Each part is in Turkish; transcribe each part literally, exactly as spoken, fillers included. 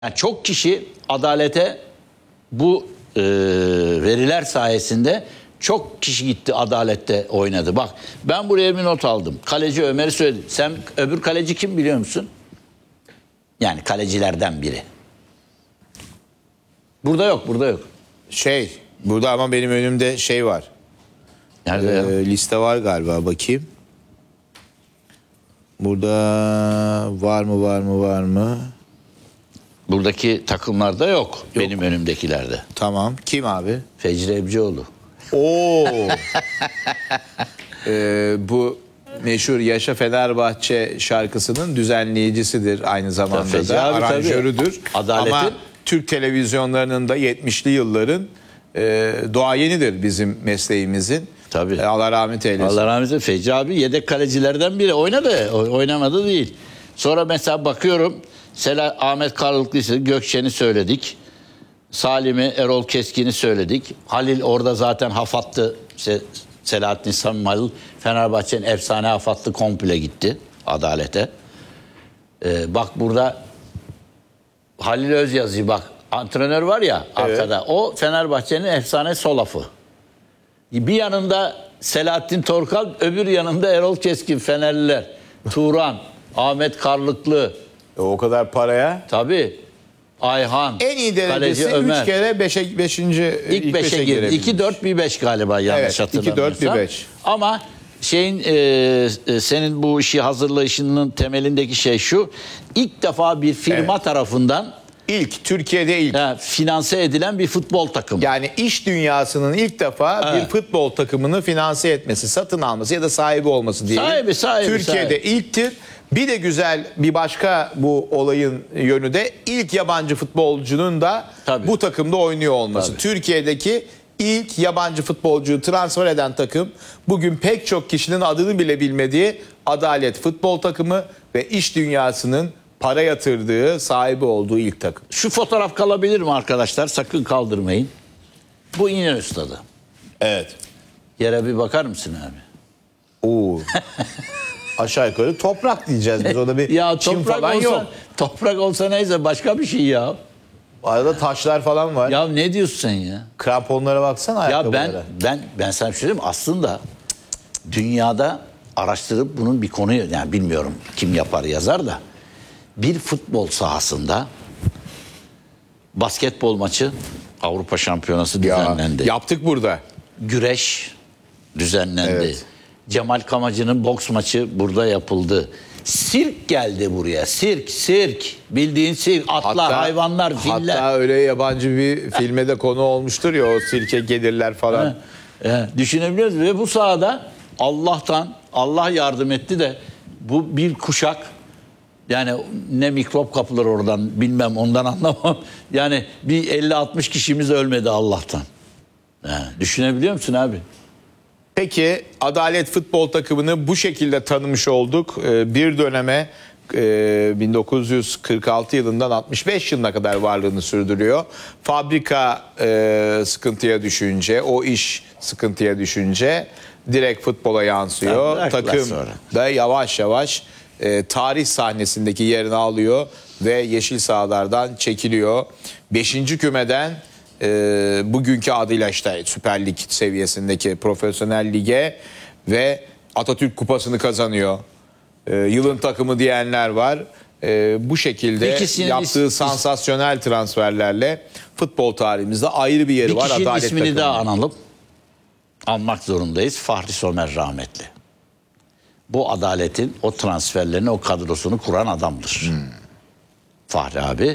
Yani çok kişi adalete bu e, veriler sayesinde çok kişi gitti adalette oynadı. Bak ben buraya bir not aldım. Kaleci Ömer'i söyledim. Sen öbür kaleci kim biliyor musun? Yani kalecilerden biri. Burada yok, burada yok. Şey, burada ama benim önümde şey var. Nerede ya? Ee, liste var galiba, bakayım. Burada var mı var mı var mı? Buradaki takımlarda yok, yok. Benim önümdekilerde. Tamam. Kim abi? Fecri Ebcioğlu. Oo. ee, bu meşhur Yaşa Fenerbahçe şarkısının düzenleyicisidir aynı zamanda Fecri da abi, aranjörüdür. Adaletin... Ama Türk televizyonlarının da yetmişli yılların e, doğayenidir bizim mesleğimizin. Tabii. E, Allah rahmet eylesin. Allah rahmet eylesin. Fecri abi yedek kalecilerden biri. Oynadı, oynamadı değil. Sonra mesela bakıyorum, Sela, Ahmet Karlıklı'yı, Gökçen'i söyledik. Salim'i, Erol Keskin'i söyledik. Halil orada zaten hafattı. Se, Selahattin Samim Halil. Fenerbahçe'nin efsane hafattı, komple gitti adalete. Ee, bak burada Halil Özyazı, bak antrenör var ya arkada. Evet. O Fenerbahçe'nin efsane sol afı. Bir yanında Selahattin Torkal, öbür yanında Erol Keskin, Fenerliler. Turan, Ahmet Karlıklı. E, o kadar paraya. Tabii. Ayhan. En iyi derecesi üç kere beşe, beşinci ilk, ilk beşe girdi. iki dört bir beş galiba yanlış evet, hatırlamıyorsam. iki dört bir beş. Ama şeyin e, senin bu işi hazırlayışının temelindeki şey şu. İlk defa bir firma evet. tarafından ilk Türkiye'de ilk he, finanse edilen bir futbol takımı. Yani iş dünyasının ilk defa evet. bir futbol takımını finanse etmesi, satın alması ya da sahibi olması diye. Sahibi, sahibi. Türkiye'de sahibi. ilktir. Bir de güzel bir başka bu olayın yönü de ilk yabancı futbolcunun da Tabii. bu takımda oynuyor olması. Tabii. Türkiye'deki ilk yabancı futbolcuyu transfer eden takım, bugün pek çok kişinin adını bile bilmediği Adalet Futbol Takımı ve iş dünyasının para yatırdığı, sahibi olduğu ilk takım. Şu fotoğraf kalabilir mi arkadaşlar? Sakın kaldırmayın. Bu İnönü Stadı. Evet. Yere bir bakar mısın abi? Oo. Aşağı yukarı toprak diyeceğiz biz, orada bir ya çim toprak falan olsa, yok. Toprak olsa neyse başka bir şey ya. Arada taşlar falan var. Ya ne diyorsun sen ya? Kramponlara baksana, ayakkabılara. Ya ben ben ben sana bir şey söyleyeyim mi? Aslında dünyada araştırıp bunun bir konuyu, yani bilmiyorum kim yapar yazar da, bir futbol sahasında basketbol maçı, Avrupa Şampiyonası düzenlendi. Ya, yaptık burada. Güreş düzenlendi. Evet. Cemal Kamacı'nın boks maçı burada yapıldı. Sirk geldi buraya. Sirk, sirk. Bildiğin sirk. Atlar, hatta, hayvanlar, filler. Hatta öyle yabancı bir filme de konu olmuştur ya, o sirke gelirler falan. Evet. Düşünebiliyor musunuz? Ve bu sahada Allah'tan, Allah yardım etti de bu bir kuşak, yani ne mikrop kapılır oradan bilmem, ondan anlamam. Yani bir elli altmış kişimiz ölmedi Allah'tan. Yani düşünebiliyor musun abi? Peki Adalet Futbol Takımı'nı bu şekilde tanımış olduk. Ee, bir döneme e, bin dokuz yüz kırk altı yılından altmış beş yılına kadar varlığını sürdürüyor. Fabrika e, sıkıntıya düşünce, o iş sıkıntıya düşünce direkt futbola yansıyor. Tabii, takım sonra. da yavaş yavaş e, tarih sahnesindeki yerini alıyor ve yeşil sahalardan çekiliyor. Beşinci kümeden e, bugünkü adıyla işte Süper Lig seviyesindeki profesyonel lige ve Atatürk Kupası'nı kazanıyor. E, yılın takımı diyenler var. E, bu şekilde İkisinin yaptığı is- sansasyonel transferlerle futbol tarihimizde ayrı bir yeri bir var. kişinin Adalet ismini takımı. daha analım. Anmak zorundayız. Fahri Somer rahmetli. Bu Adalet'in o transferlerini, o kadrosunu kuran adamdır. Hmm. Fahri abi.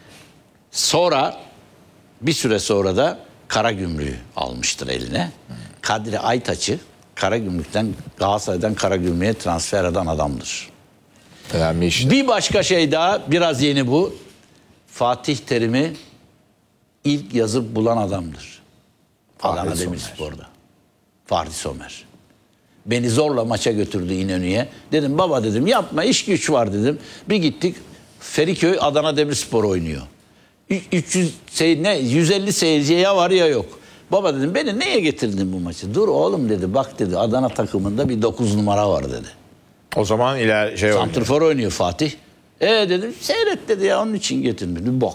Sonra bir süre sonra da Karagümrük'ü almıştır eline. Hmm. Kadri Aytaç'ı Karagümrük'ten, Galatasaray'dan Karagümrük'e transfer eden adamdır. Önemli işte. Bir başka şey daha, biraz yeni bu. Fatih Terim'i ilk yazıp bulan adamdır. Adana Demirspor'da. Fahri Somer. Beni zorla maça götürdü İnönü'ye. Dedim baba dedim yapma, iş güç var dedim. Bir gittik, Feriköy Adana Demirspor oynuyor. üç yüz seyir, ne yüz elli seyirciye ya var ya yok. Baba dedim beni neye getirdin bu maçı? Dur oğlum dedi, bak dedi Adana takımında bir dokuz numara var dedi. O zaman iler şey Santrfor oynuyor Fatih. E dedim seyret dedi ya onun için getirdim. Bir bok